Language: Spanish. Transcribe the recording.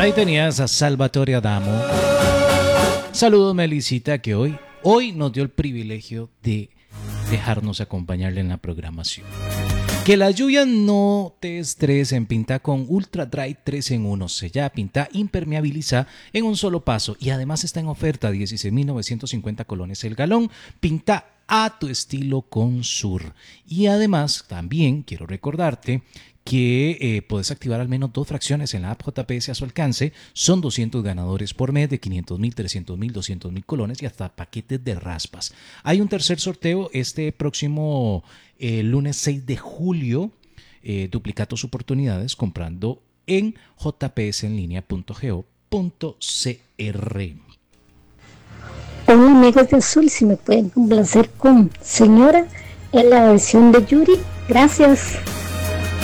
Ahí tenías a Salvatore Adamo. Saludos, Melisita, que hoy nos dio el privilegio de dejarnos acompañarle en la programación. Que la lluvia no te estresen. Pinta con Ultra Dry 3 en 1. Sella, pinta, impermeabiliza en un solo paso. Y además está en oferta 16.950 colones el galón. Pinta a tu estilo con Sur. Y además también quiero recordarte que puedes activar al menos 2 fracciones en la app JPS a su alcance. Son 200 ganadores por mes de 500.000, 300.000, 200.000 colones y hasta paquetes de raspas. Hay un tercer sorteo este próximo lunes 6 de julio. Duplica tus oportunidades comprando en jpsenlinea.go.cr. Hola amigos de Azul, si me pueden complacer con Señora en la versión de Yuri, gracias.